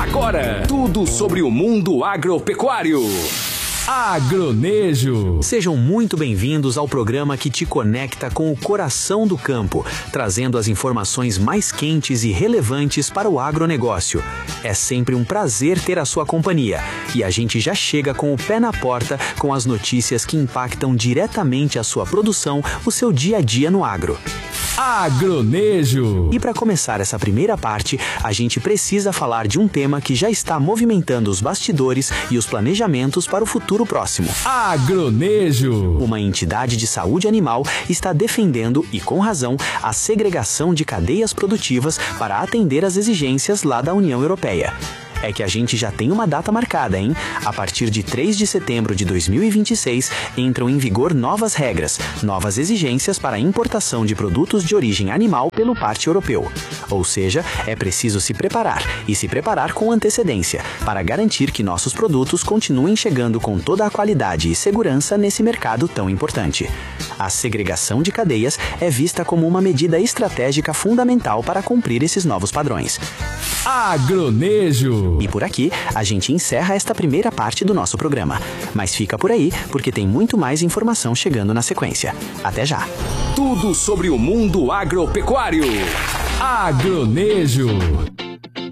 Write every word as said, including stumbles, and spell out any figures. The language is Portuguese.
Agora, tudo sobre o mundo agropecuário. Agronejo. Sejam muito bem-vindos ao programa que te conecta com o coração do campo, trazendo as informações mais quentes e relevantes para o agronegócio. É sempre um prazer ter a sua companhia e a gente já chega com o pé na porta com as notícias que impactam diretamente a sua produção, o seu dia a dia no agro. Agronejo. E para começar essa primeira parte, a gente precisa falar de um tema que já está movimentando os bastidores e os planejamentos para o futuro próximo. Agronejo. Uma entidade de saúde animal está defendendo, e com razão, a segregação de cadeias produtivas para atender às exigências lá da União Europeia. É que a gente já tem uma data marcada, hein? A partir de três de setembro de dois mil e vinte e seis, entram em vigor novas regras, novas exigências para a importação de produtos de origem animal pelo parte europeu. Ou seja, é preciso se preparar, e se preparar com antecedência, para garantir que nossos produtos continuem chegando com toda a qualidade e segurança nesse mercado tão importante. A segregação de cadeias é vista como uma medida estratégica fundamental para cumprir esses novos padrões. Agronejo. E por aqui, a gente encerra esta primeira parte do nosso programa. Mas fica por aí, porque tem muito mais informação chegando na sequência. Até já! Tudo sobre o mundo agropecuário. Agronejo.